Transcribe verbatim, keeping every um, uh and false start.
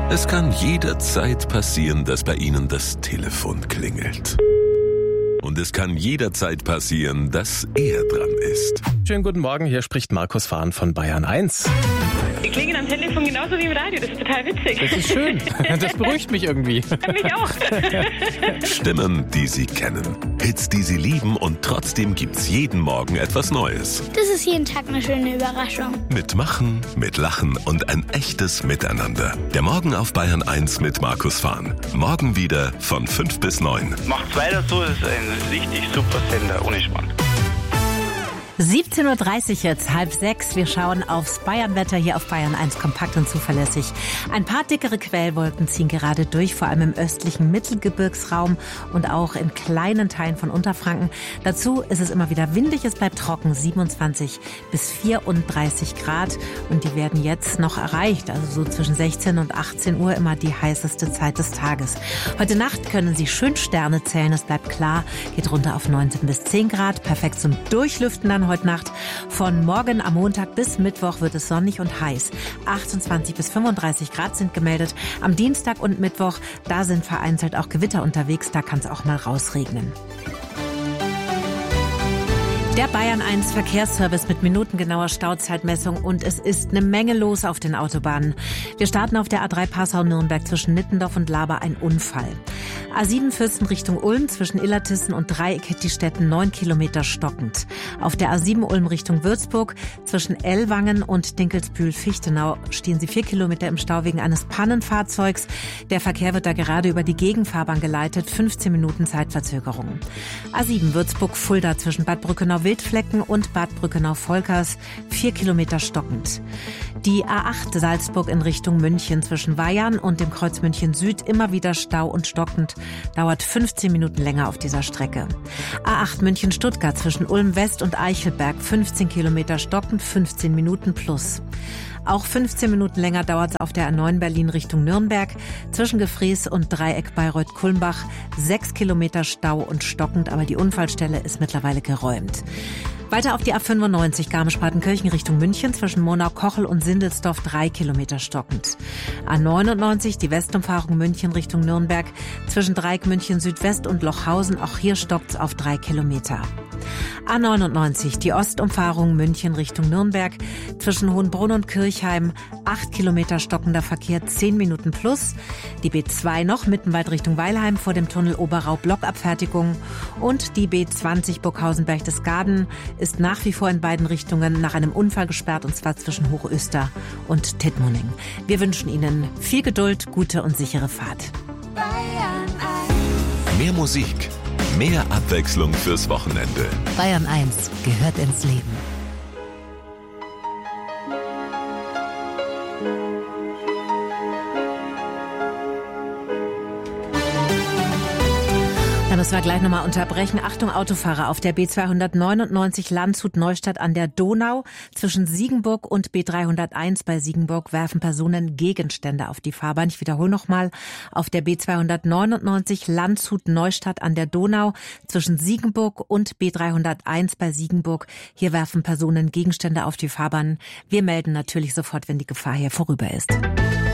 Es kann jederzeit passieren, dass bei Ihnen das Telefon klingelt. Und es kann jederzeit passieren, dass er dran ist. Schönen guten Morgen, hier spricht Markus Fahn von Bayern eins. Die klingen am Telefon genauso wie im Radio, das ist total witzig. Das ist schön, das beruhigt mich irgendwie. Ja, mich auch. Stimmen, die Sie kennen. Hits, die Sie lieben und trotzdem gibt's jeden Morgen etwas Neues. Das ist jeden Tag eine schöne Überraschung. Mit Machen, mit Lachen und ein echtes Miteinander. Der Morgen auf Bayern eins mit Markus Fahn. Morgen wieder von fünf bis neun. Macht's weiter so, das ist ein richtig super Sender, ohne Schmarrn. siebzehn Uhr dreißig jetzt, halb sechs. Wir schauen aufs Bayernwetter hier auf Bayern eins, kompakt und zuverlässig. Ein paar dickere Quellwolken ziehen gerade durch, vor allem im östlichen Mittelgebirgsraum und auch in kleinen Teilen von Unterfranken. Dazu ist es immer wieder windig, es bleibt trocken, siebenundzwanzig bis vierunddreißig Grad. Und die werden jetzt noch erreicht, also so zwischen sechzehn und achtzehn Uhr immer die heißeste Zeit des Tages. Heute Nacht können Sie schön Sterne zählen, es bleibt klar, geht runter auf neunzehn bis zehn Grad, perfekt zum Durchlüften dann heute Nacht. Von morgen am Montag bis Mittwoch wird es sonnig und heiß. achtundzwanzig bis fünfunddreißig Grad sind gemeldet. Am Dienstag und Mittwoch, da sind vereinzelt auch Gewitter unterwegs, da kann es auch mal rausregnen. Der Bayern eins Verkehrsservice mit minutengenauer Stauzeitmessung und es ist eine Menge los auf den Autobahnen. Wir starten auf der A drei Passau-Nürnberg zwischen Nittendorf und Laber ein Unfall. A sieben Fürsten Richtung Ulm zwischen Illertissen und Dreieck-Hittistetten neun Kilometer stockend. Auf der A sieben Ulm Richtung Würzburg zwischen Ellwangen und Dinkelsbühl-Fichtenau stehen sie vier Kilometer im Stau wegen eines Pannenfahrzeugs. Der Verkehr wird da gerade über die Gegenfahrbahn geleitet, fünfzehn Minuten Zeitverzögerung. A sieben Würzburg-Fulda zwischen Bad Brückenau-Wildflecken und Bad Brückenau-Volkers vier Kilometer stockend. Die A acht Salzburg in Richtung München zwischen Weihern und dem Kreuz München Süd immer wieder Stau und stockend. Dauert fünfzehn Minuten länger auf dieser Strecke. A acht München-Stuttgart zwischen Ulm West und Eichelberg fünfzehn Kilometer stockend, fünfzehn Minuten plus. Auch fünfzehn Minuten länger dauert es auf der A neun Berlin Richtung Nürnberg. Zwischen Gefries und Dreieck Bayreuth-Kulmbach sechs Kilometer Stau und stockend, aber die Unfallstelle ist mittlerweile geräumt. Weiter auf die A fünfundneunzig Garmisch-Partenkirchen Richtung München zwischen Monau-Kochel und Sindelsdorf drei Kilometer stockend. A neunundneunzig die Westumfahrung München Richtung Nürnberg zwischen Dreieck München Südwest und Lochhausen, auch hier stockt's auf drei Kilometer. A neunundneunzig die Ostumfahrung München Richtung Nürnberg zwischen Hohenbrunn und Kirchheim acht Kilometer stockender Verkehr, zehn Minuten plus. Die B zwei noch Mittenwald Richtung Weilheim vor dem Tunnel Oberau Blockabfertigung und die B zwanzig Burghausen-Berchtesgaden ist nach wie vor in beiden Richtungen nach einem Unfall gesperrt, und zwar zwischen Hochöster und Tittmoning. Wir wünschen Ihnen viel Geduld, gute und sichere Fahrt. Mehr Musik, mehr Abwechslung fürs Wochenende. Bayern eins gehört ins Leben. Da müssen wir gleich nochmal unterbrechen. Achtung Autofahrer, auf der B zweihundertneunundneunzig Landshut-Neustadt an der Donau zwischen Siegenburg und B dreihunderteins bei Siegenburg werfen Personen Gegenstände auf die Fahrbahn. Ich wiederhole nochmal, auf der B zweihundertneunundneunzig Landshut-Neustadt an der Donau zwischen Siegenburg und B dreihunderteins bei Siegenburg. Hier werfen Personen Gegenstände auf die Fahrbahn. Wir melden natürlich sofort, wenn die Gefahr hier vorüber ist.